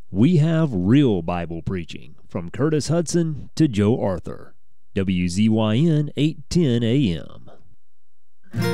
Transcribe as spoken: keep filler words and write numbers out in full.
We have real Bible preaching from Curtis Hudson to Joe Arthur. W Z Y N eight ten A M.